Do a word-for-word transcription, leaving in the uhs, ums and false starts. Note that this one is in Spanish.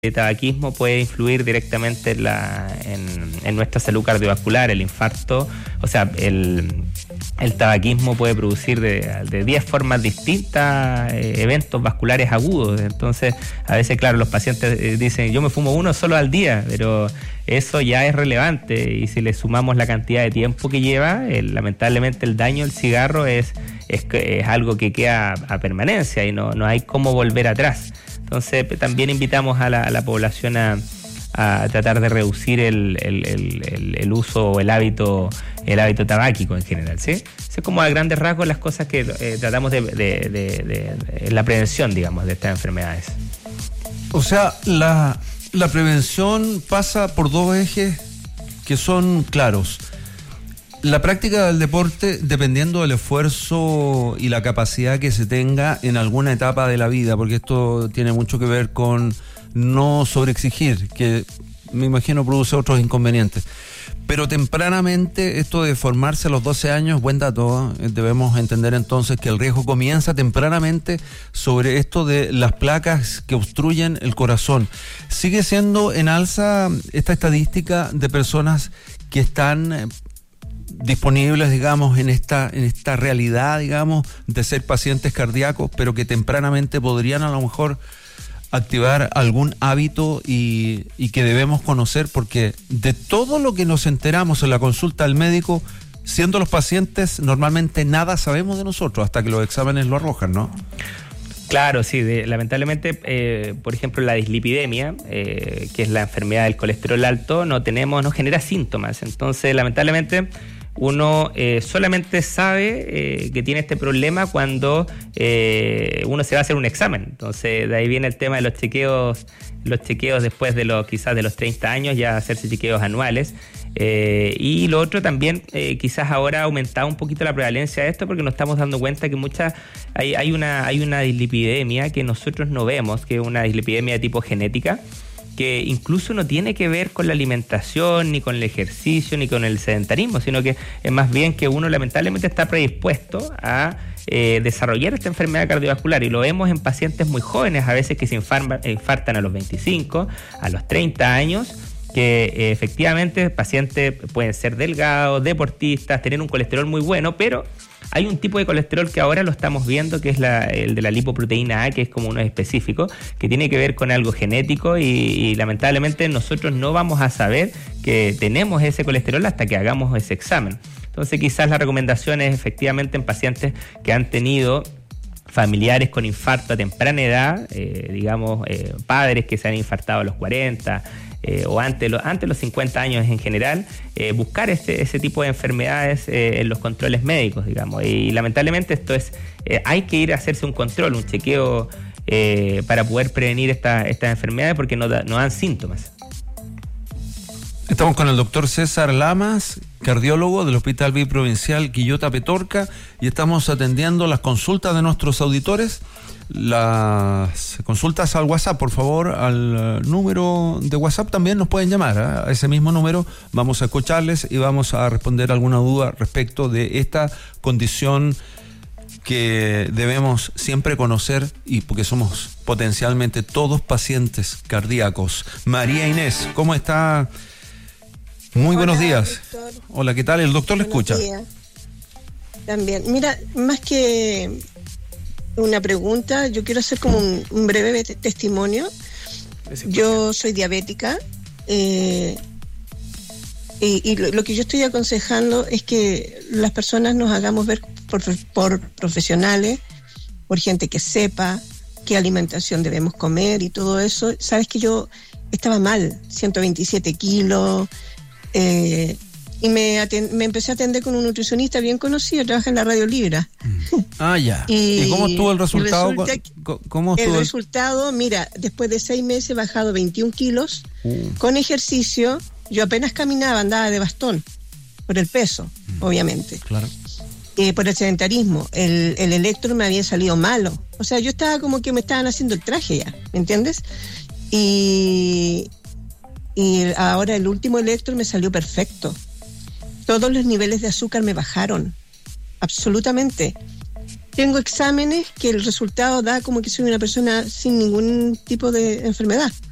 El tabaquismo puede influir directamente en, la, en, en nuestra salud cardiovascular, el infarto, o sea, el, el tabaquismo puede producir de, de diez formas distintas eh, eventos vasculares agudos. Entonces, a veces, claro, los pacientes eh, dicen, yo me fumo uno solo al día, pero eso ya es relevante, y si le sumamos la cantidad de tiempo que lleva, eh, lamentablemente el daño del cigarro es, es, es algo que queda a permanencia y no, no hay cómo volver atrás. Entonces también invitamos a la, a la población a, a tratar de reducir el, el, el, el, el uso o el hábito el hábito tabáquico en general, ¿sí? Es como a grandes rasgos las cosas que eh, tratamos de, de, de, de, de la prevención, digamos, de estas enfermedades. O sea, la, la prevención pasa por dos ejes que son claros. La práctica del deporte, dependiendo del esfuerzo y la capacidad que se tenga en alguna etapa de la vida, porque esto tiene mucho que ver con no sobreexigir, que me imagino produce otros inconvenientes. Pero tempranamente, esto de formarse a los doce años, buen dato, ¿eh? Debemos entender entonces que el riesgo comienza tempranamente sobre esto de las placas que obstruyen el corazón. ¿Sigue siendo en alza esta estadística de personas que están disponibles, digamos, en esta en esta realidad, digamos, de ser pacientes cardíacos, pero que tempranamente podrían a lo mejor activar algún hábito y, y que debemos conocer? Porque de todo lo que nos enteramos en la consulta al médico, siendo los pacientes, normalmente nada sabemos de nosotros hasta que los exámenes lo arrojan, ¿no? Claro, sí, de, lamentablemente, eh, por ejemplo, la dislipidemia, eh, que es la enfermedad del colesterol alto, no tenemos, no genera síntomas. Entonces, lamentablemente, uno eh, solamente sabe eh, que tiene este problema cuando eh, uno se va a hacer un examen. Entonces, de ahí viene el tema de los chequeos, los chequeos después de los, quizás de los treinta años, ya hacerse chequeos anuales. Eh, y lo otro también, eh, quizás ahora ha aumentado un poquito la prevalencia de esto, porque nos estamos dando cuenta que muchas hay, hay una hay una dislipidemia que nosotros no vemos, que es una dislipidemia de tipo genética, que incluso no tiene que ver con la alimentación, ni con el ejercicio, ni con el sedentarismo, sino que es más bien que uno lamentablemente está predispuesto a eh, desarrollar esta enfermedad cardiovascular, y lo vemos en pacientes muy jóvenes, a veces que se infartan a los veinticinco, a los treinta años, que eh, efectivamente pacientes pueden ser delgados, deportistas, tener un colesterol muy bueno, pero hay un tipo de colesterol que ahora lo estamos viendo, que es la, el de la lipoproteína A, que es como uno específico, que tiene que ver con algo genético, y, y lamentablemente nosotros no vamos a saber que tenemos ese colesterol hasta que hagamos ese examen. Entonces quizás la recomendación es efectivamente en pacientes que han tenido familiares con infarto a temprana edad, eh, digamos, eh, padres que se han infartado a los cuarenta, Eh, o antes, lo, antes de los cincuenta años en general, eh, buscar ese, ese tipo de enfermedades eh, en los controles médicos, digamos. Y, y lamentablemente esto es, eh, hay que ir a hacerse un control, un chequeo eh, para poder prevenir esta, estas enfermedades, porque no, da, no dan síntomas. Estamos con el doctor César Lamas, cardiólogo del Hospital Biprovincial Quillota Petorca, y estamos atendiendo las consultas de nuestros auditores. Las consultas al WhatsApp, por favor, al número de WhatsApp también nos pueden llamar, ¿eh? A ese mismo número vamos a escucharles y vamos a responder alguna duda respecto de esta condición que debemos siempre conocer, y porque somos potencialmente todos pacientes cardíacos. María Inés, ¿cómo está? Muy Hola, buenos días. Doctor. Hola, ¿qué tal? El doctor le escucha. Días. También, mira, más que una pregunta, yo quiero hacer como un, un breve te- testimonio. Yo soy diabética eh, y, y lo, lo que yo estoy aconsejando es que las personas nos hagamos ver por, por profesionales, por gente que sepa qué alimentación debemos comer y todo eso. Sabes que yo estaba mal, ciento veintisiete kilos, eh, y me, atend- me empecé a atender con un nutricionista bien conocido, trabaja en la Radio Libra. Ah, ya. Y, ¿Y cómo estuvo el resultado? ¿Cómo estuvo el el resultado? Mira, después de seis meses he bajado veintiún kilos, uh. con ejercicio. Yo apenas caminaba, andaba de bastón, por el peso, mm. obviamente. Claro. Eh, por el sedentarismo. El, el electro me había salido malo. O sea, yo estaba como que me estaban haciendo el traje ya, ¿me entiendes? Y, y ahora el último electro me salió perfecto. Todos los niveles de azúcar me bajaron, absolutamente. Tengo exámenes que el resultado da como que soy una persona sin ningún tipo de enfermedad.